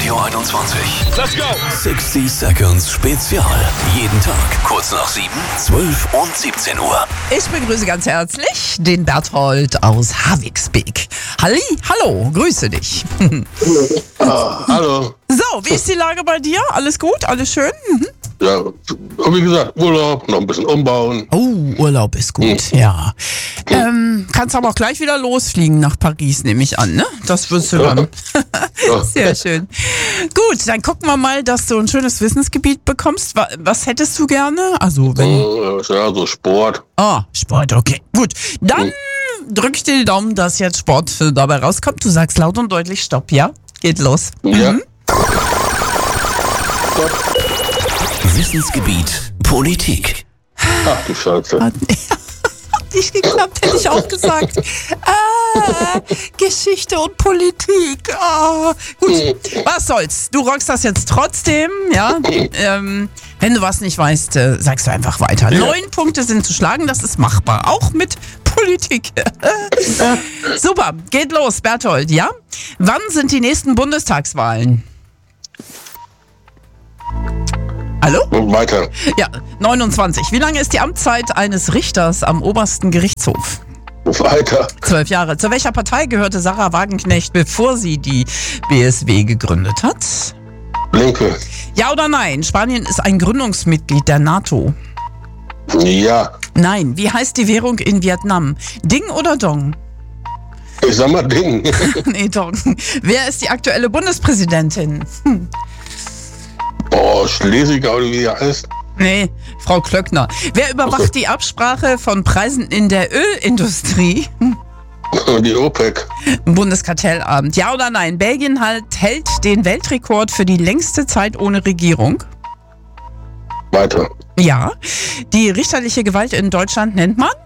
Radio 21. Let's go! 60 Seconds Spezial. Jeden Tag kurz nach 7, 12 und 17 Uhr. Ich begrüße ganz herzlich den Berthold aus Havigsbeek. Hallo, grüße dich. Hallo. So, wie ist die Lage bei dir? Alles gut? Alles schön? Ja, wie gesagt, Urlaub, noch ein bisschen umbauen. Oh, Urlaub ist gut, ja. Kannst aber auch gleich wieder losfliegen nach Paris, nehme ich an, ne? Das wirst du dann. Sehr schön. Gut, dann gucken wir mal, dass du ein schönes Wissensgebiet bekommst. Was hättest du gerne? Also, wenn... Ja, so Sport. Ah, Sport, okay. Gut, dann drück ich dir die Daumen, dass jetzt Sport dabei rauskommt. Du sagst laut und deutlich Stopp, ja? Geht los. Ja. Wissensgebiet Politik. Ach du Scheiße. Hat nicht geklappt, hätte ich auch gesagt. Geschichte und Politik. Gut, was soll's. Du rockst das jetzt trotzdem, ja. Wenn du was nicht weißt, sagst du einfach weiter. 9 Punkte sind zu schlagen, das ist machbar. Auch mit Politik. Super, geht los, Berthold, ja? Wann sind die nächsten Bundestagswahlen? Hallo? Und weiter. Ja, 29. Wie lange ist die Amtszeit eines Richters am obersten Gerichtshof? Weiter. 12 Jahre. Zu welcher Partei gehörte Sarah Wagenknecht, bevor sie die BSW gegründet hat? Linke. Ja oder nein? Spanien ist ein Gründungsmitglied der NATO. Ja. Nein. Wie heißt die Währung in Vietnam? Ding oder Dong? Ich sag mal Ding. Nee, Dong. Wer ist die aktuelle Bundespräsidentin? Boah, Schlesinger oder wie er heißt. Nee, Frau Klöckner. Wer überwacht die Absprache von Preisen in der Ölindustrie? Die OPEC. Bundeskartellamt. Ja oder nein? Belgien hält den Weltrekord für die längste Zeit ohne Regierung. Weiter. Ja. Die richterliche Gewalt in Deutschland nennt man?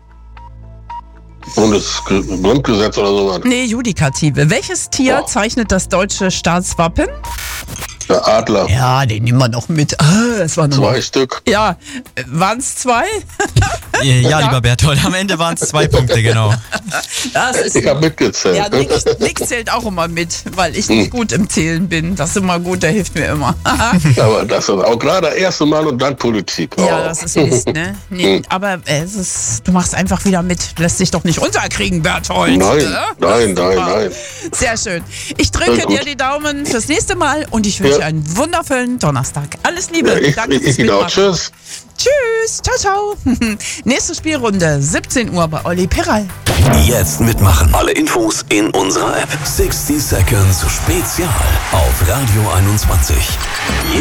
Bundesgrundgesetz oder sowas. Nee, Judikative. Welches Tier zeichnet das deutsche Staatswappen? Der Adler. Ja, den nehmen wir noch mit. Es war nur 2 Stück. Ja, waren es 2? Ja, lieber Berthold, am Ende waren es 2 Punkte, genau. Das ist Ich habe mitgezählt. ja, Nick zählt auch immer mit, weil ich nicht gut im Zählen bin. Das ist immer gut, der hilft mir immer. Aber das ist auch gerade das erste Mal und dann Politik. Ja, das ist Mist, ne? Nee, aber du machst einfach wieder mit. Lässt sich doch nicht unterkriegen, Berthold. Nein. Sehr schön. Ich drücke dir die Daumen fürs nächste Mal und ich wünsche einen wundervollen Donnerstag. Alles Liebe. Danke fürs Genau, Mitmachen. tschüss. Tschüss. Ciao. Nächste Spielrunde, 17 Uhr bei Olli Peral. Jetzt mitmachen. Alle Infos in unserer App. 60 Seconds Spezial auf Radio 21.